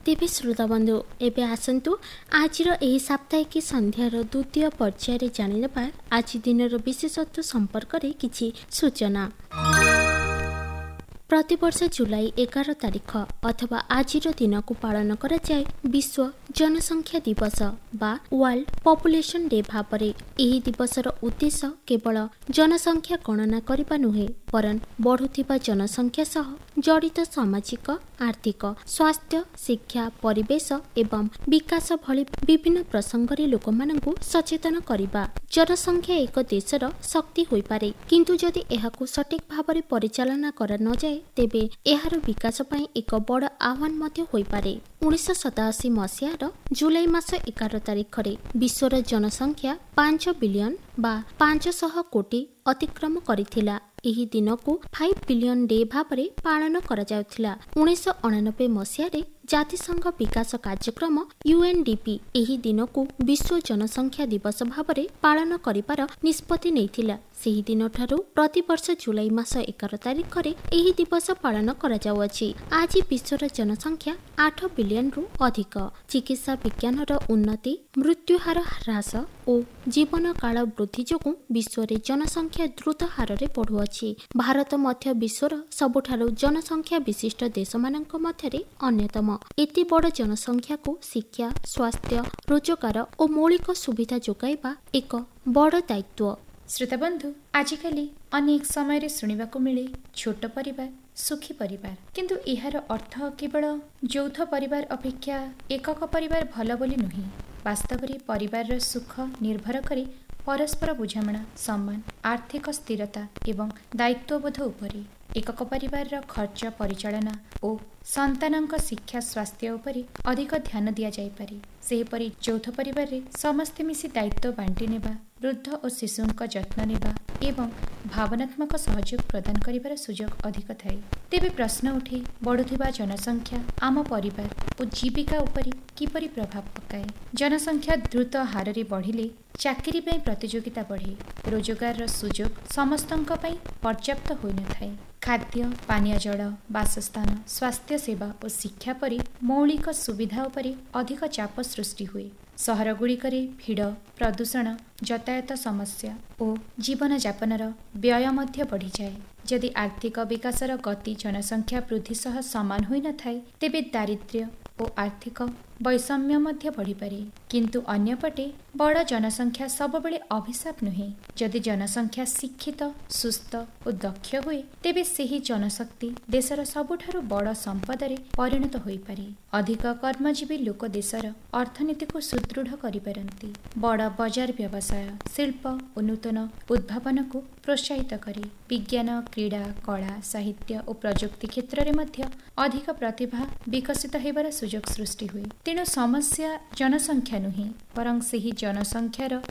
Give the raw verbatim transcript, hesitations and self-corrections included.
तेबे श्रोताबंधु एबे आसंतु आजिर एही साप्ताहिक संध्यार द्वितीय पर्यायर जानिनेबा आज दिनर विशेषत्व संपर्क रे किछि सूचना। प्रतिवर्ष जुलाई एगार तारिख अथवा आजिर दिन को पालन करा जाए विश्व जनसंख्या दिवस बा वर्ल्ड पॉपुलेशन डे भाବରେ। ଏହି ଦିବସର ଉଦ୍ଦେଶ୍ୟ କେବଳ जनसंख्या गणना କରିବା ନୁହେଁ ବରଂ ବଢୁଥିବା जनसंख्या ସହ ଜଡ଼ିତ ସାମାଜିକ आर्थिक स्वास्थ्य शिक्षा परिवेश एवं विकास भली विभिन्न प्रसंगरे लोकमानंकु सचेतन करिबा। जनसंख्या एक देशर शक्ति होई पारे किंतु जदि एहाकु सठिक भाବରେ परिचालना करा न जाए तेबे एहार विकास पई एक बड़ आह्वान मध्य होई पारे। उन्नीस सताशी मसीहार जुलाई मास एगार तारिखरे विश्वर जनसंख्या पांच बिलियन बा पांच सौ कोटी अतिक्रम करिथिला। ଏହି ଦିନକୁ फाइव बिलियन डे ଭାବରେ ପାଳନ କରାଯାଉଥିଲା। ଉଣେଇଶ ଅଣାନବେ ମସିହାରେ ଜାତିସଂଘ ବିକାଶ କାର୍ଯ୍ୟକ୍ରମ ୟୁଏନଡିପି ଏହି ଦିନକୁ ବିଶ୍ୱ जनसंख्या दिवस ଭାବରେ ପାଳନ କରିବାର ନିଷ୍ପତ୍ତି ନେଇଥିଲା। ସେହି ଦିନଠାରୁ ପ୍ରତିବର୍ଷ ଜୁଲାଇ ମାସ ଏଗାର ତାରିଖରେ ଏହି ଦିବସ ପାଳନ କରାଯାଉଅଛି। ଆଜି ବିଶ୍ୱର जनसंख्या आठ ବିଲିୟନରୁ ଅଧିକ। ଚିକିତ୍ସା ବିଜ୍ଞାନର ଉନ୍ନତି ମୃତ୍ୟୁହାର ହ୍ରାସ ଓ ଜୀବନ କାଳ ବୃଦ୍ଧି ଯୋଗୁଁ ବିଶ୍ୱରେ जनसंख्या ଦ୍ରୁତ ହାରରେ ବଢୁଅଛି। ଭାରତ ମଧ୍ୟ ବିଶ୍ୱର ସବୁଠାରୁ जनसंख्या ବିଶିଷ୍ଟ ଦେଶମାନଙ୍କ ମଧ୍ୟରେ ଅନ୍ୟତମ। ଏତେ ବଡ଼ जनसंख्याକୁ ଶିକ୍ଷା ସ୍ୱାସ୍ଥ୍ୟ ରୋଜଗାର ଓ ମୌଳିକ ସୁବିଧା ଯୋଗାଇବା ଏକ ବଡ଼ ଦାୟିତ୍ୱ। श्रोताबंधु आजिकाली अनेक समय शुणा मिले छोट परिवार सुखी परिवार किंतु यार अर्थ केवल यौथ परिवार अपेक्षा एकक परिवार भल बोली नुहे। वास्तव में परिवार सुख निर्भर करे परस्पर बुझामणा सम्मान आर्थिक स्थिरता एवं दायित्वबोध उपरे। एकक परिवार खर्च परिचालना और संतानक शिक्षा स्वास्थ्य उपरे अधिक ध्यान दिया जाय पारे। सेहीपरि यौथ परिवार रे समस्ते मिसी दायित्व बांटी नेबा वृद्ध और शिशुंक जत्न नेबा एवं भावनात्मक सहयोग प्रदान करिबार सुजोग अधिक थाए। तेबे प्रश्न उठे बढ़ुथिबा जनसंख्या आम परिवार और जीविका उपरे किपरि प्रभाव पकाए। जनसंख्या द्रुत हार रे बढ़िले चाकरी पई प्रतियोगिता बढ़े, रोजगार सुजोग समस्तंक पई पर्याप्त होई न थाए। खाद्य पानीय जल बासस्थान स्वास्थ्य सेवा और शिक्षा परि मौलिक सुविधा उपरे अधिक चाप सृष्टि हुए। सहर गुड़िकरे भीड़ प्रदूषण यातायात समस्या और जीवन यापनर व्यय मध्य बढ़ी जाए। यदि आर्थिक विकासर गति जनसंख्या वृद्धि सह समान होई न थाए तेबे दारिद्र्य और आर्थिक वैषम्य मध्य बढ़ी पारे। किंतु अन्यपटे बड़ जनसंख्या सबबेले अभिशाप नुहे। यदि जनसंख्या शिक्षित सुस्थ और दक्ष हुए तेबे सेही जनशक्ति देशर सबुठारु बड़ संपदरे परिणत होई पारे। अधिक कर्मजीवी लोक देशर अर्थनीति को सुदृढ़ करि पारंती। बड़ बाजार व्यवसाय शिल्प और नूतन उद्भावन को प्रोत्साहित करे। विज्ञान क्रीड़ा कला साहित्य और प्रजुक्ति क्षेत्र में मध्य अधिक प्रतिभा विकसित होइबार सुजोग सृष्टि हुए। तेणु समस्या जनसंख्या नुहे बरं सेही जनसंख्यार